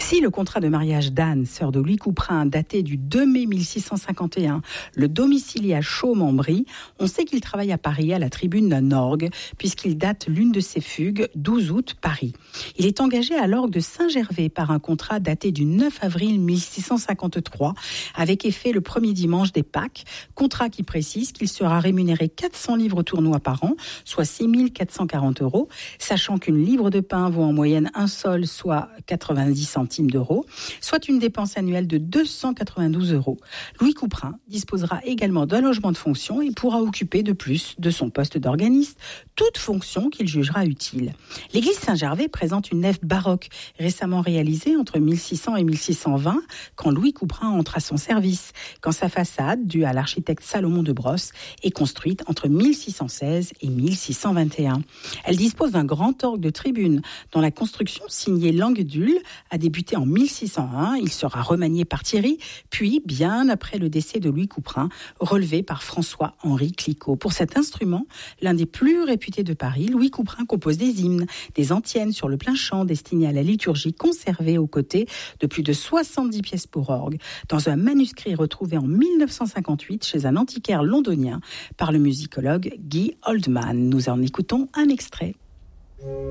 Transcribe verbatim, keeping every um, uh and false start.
Si le contrat de mariage d'Anne, sœur de Louis Couperin, datait du deux mai mille six cent cinquante et un, le domicilié à Chaumes-en-Brie, on sait qu'il travaille à Paris à la tribune d'un orgue, puisqu'il date l'une de ses fugues, douze août, Paris. Il est engagé à l'orgue de Saint-Gervais par un contrat daté du neuf avril mille six cent cinquante-trois, avec effet le premier dimanche des Pâques, contrat qui précise qu'il sera rémunéré quatre cents livres tournois par an, soit six mille quatre cent quarante euros, sachant qu'une livre de pain vaut en moyenne un sol, soit quatre-vingt-dix centimes d'euros, soit une dépense annuelle de deux cent quatre-vingt-douze euros. Louis Couperin disposera également d'un logement de fonction et pourra occuper de plus de son poste d'organiste toute fonction qu'il jugera utile. L'église Saint-Gervais présente une nef baroque récemment réalisée entre mille six cents et mille six cent vingt, quand Louis Couperin entre à son service, quand sa façade, due à l'architecte Salomon de Brosse, est construite entre mille six cent seize et mille six cent vingt et un. Elle dispose d'un grand orgue de tribune dont la construction, signée Languedule, a débuté en mille six cent un. Il sera remanié par Thierry, puis, bien après le décès de Louis Couperin, relevé par François-Henri Clicquot. Pour cet instrument, l'un des plus réputés de Paris, Louis Couperin compose des hymnes, des antiennes sur le plein chant destinées à la liturgie, conservées aux côtés de plus de soixante-dix pièces pour orgue, dans un manuscrit retrouvé en mille neuf cent cinquante-huit chez un antiquaire londonien par le musicologue Guy Oldman. Nous en écoutons un extrait.